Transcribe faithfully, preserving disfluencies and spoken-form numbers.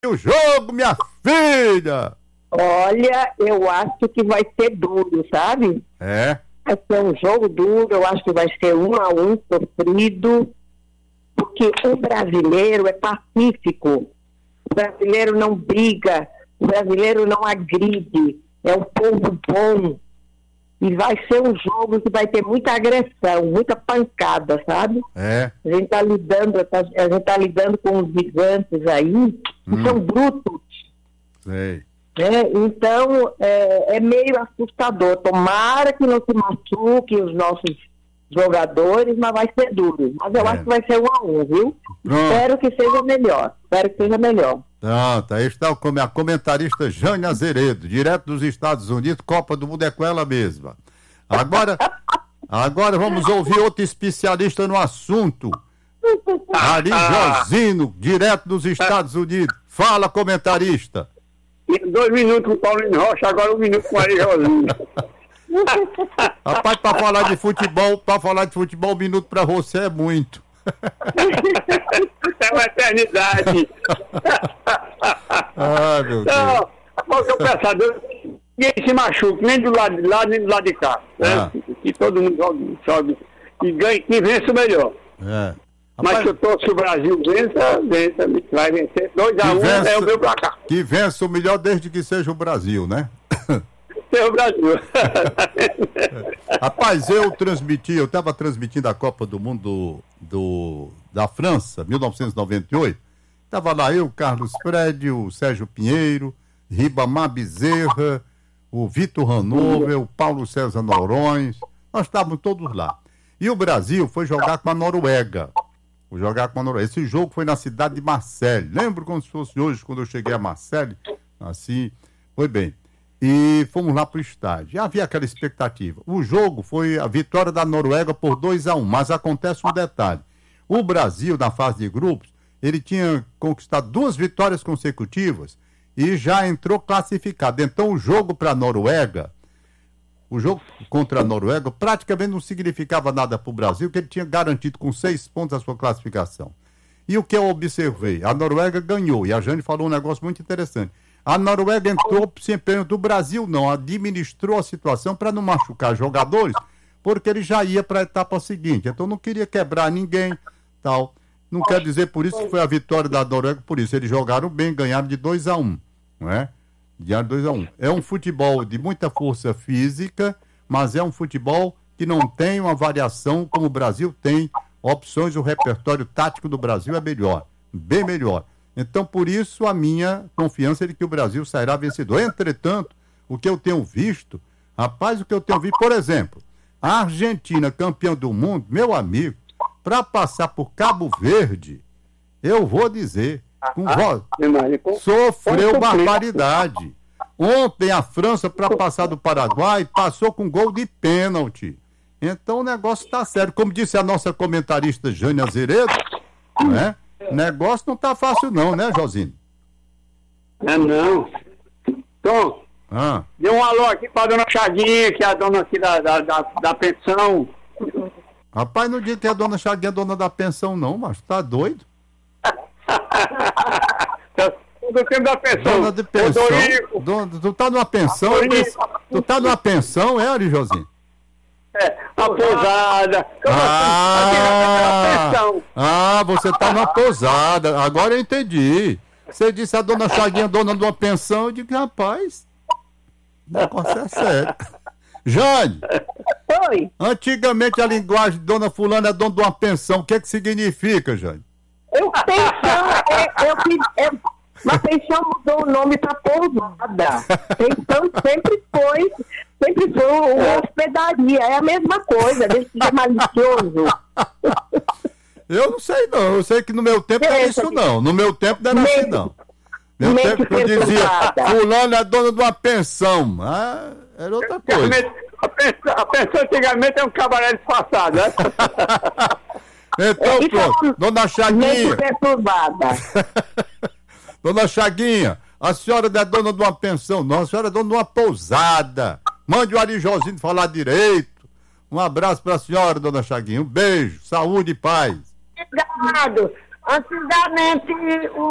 o jogo, minha filha? Olha, eu acho que vai ser duro, sabe? É? Vai ser um jogo duro, eu acho que vai ser um a um sofrido, porque o brasileiro é pacífico, o brasileiro não briga, o brasileiro não agride, é um povo bom, e vai ser um jogo que vai ter muita agressão, muita pancada, sabe? É. A gente está lidando, a gente tá lidando com os gigantes aí, que Hum. são brutos. Sei. Né? Então, é, é meio assustador. Tomara que não se machuque os nossos jogadores, mas vai ser duro. Mas eu É. acho que vai ser um a um, viu? Pronto. Espero que seja melhor. Espero que seja melhor. Pronto, aí está o come- a comentarista Jane Azeredo, direto dos Estados Unidos, Copa do Mundo é com ela mesma. Agora, agora vamos ouvir outro especialista no assunto. Ari Josino, direto dos Estados Unidos. Fala, comentarista. Dois minutos com o Paulinho Rocha, agora um minuto com o Ari Josino. Rapaz, para falar de futebol, para falar de futebol, um minuto para você é muito. É uma eternidade. Ai, meu Deus. Então, porque o pensador, ninguém se machuca, nem do lado de lá, nem do lado de cá. Né? Ah. Que todo mundo joga, sobe e ganha, quem vence o melhor. É. Mas Rapaz, se eu torço que o Brasil vença, vença, vai vencer. dois a que um vença- é o meu pra cá. que vença o melhor desde que seja o Brasil, né? É o Brasil. Rapaz, eu transmiti, eu estava transmitindo a Copa do Mundo do, da França, mil novecentos e noventa e oito. Estava lá eu, Carlos Fred, o Sérgio Pinheiro, Ribamar Bezerra, o Vitor Hanover, o Paulo César Noronha. Nós estávamos todos lá. E o Brasil foi jogar com a Noruega. Foi jogar com a Noruega. Esse jogo foi na cidade de Marseille. Lembro como se fosse hoje, quando eu cheguei a Marseille. Assim, foi bem. E fomos lá para o estádio. E havia aquela expectativa. O jogo foi a vitória da Noruega por dois a um, mas acontece um detalhe. O Brasil, na fase de grupos, ele tinha conquistado duas vitórias consecutivas e já entrou classificado. Então o jogo para a Noruega, o jogo contra a Noruega praticamente não significava nada para o Brasil, porque ele tinha garantido com seis pontos a sua classificação. E o que eu observei? A Noruega ganhou, e a Jane falou um negócio muito interessante. A Noruega entrou sem pênalti, do Brasil não, administrou a situação para não machucar jogadores, porque ele já ia para a etapa seguinte. Então não queria quebrar ninguém, tal. Não quer dizer por isso que foi a vitória da Noruega, por isso eles jogaram bem, ganharam de dois a um, não é? Ganharam dois a um. É um futebol de muita força física, mas é um futebol que não tem uma variação como o Brasil tem. Opções, o repertório tático do Brasil é melhor, bem melhor. Então, por isso, a minha confiança é de que o Brasil sairá vencedor. Entretanto, o que eu tenho visto, rapaz, o que eu tenho visto, por exemplo, a Argentina, campeã do mundo, meu amigo, para passar por Cabo Verde, eu vou dizer, com voz, sofreu barbaridade. Ontem, a França, para passar do Paraguai, passou com gol de pênalti. Então, o negócio está sério. Como disse a nossa comentarista Jane Azeredo, né? O negócio não tá fácil não, né, Josino? É não. Tom, Ah, dê um alô aqui pra dona Chaguinha, que é a dona aqui da, da, da, da pensão. rapaz, não diga que a dona Chaguinha é dona da pensão não, mas tá doido? Do tempo da pensão. Dona de pensão? Ô, Dorico, Dona, tu tá numa pensão? Eu Dorico. pense- tu tá numa pensão, é, Ari Josino? É, a pousada. Como Ah, assim? A pensão. ah, você tá numa pousada. Agora eu entendi. Você disse a dona Chaguinha dona de uma pensão, eu digo, rapaz, o negócio é sério. Jane, Oi, antigamente a linguagem de dona fulana é dona de uma pensão. O que é que significa, Jane? eu pensão, é, eu, fiz- é, mas pensão mudou o nome para pousada. Pensão sempre foi, sempre foi uma hospedaria, é a mesma coisa, deixa de ser malicioso. Eu não sei não, eu sei que no meu tempo não era isso não, no meu tempo não era assim não. Meu Mente tempo eu dizia, perturbada. fulano é dona de uma pensão, ah, era outra coisa. A pensão, a pensão antigamente é um cabaré disfarçado, né? Então Isso é pronto, um- dona Mente Chaguinha, perturbada. dona Chaguinha, a senhora não é dona de uma pensão não, a senhora é dona de uma pousada. Mande o Ari Josino falar direito. Um abraço pra senhora, dona Chaguinha, um beijo, saúde e paz. Obrigado. Antigamente, o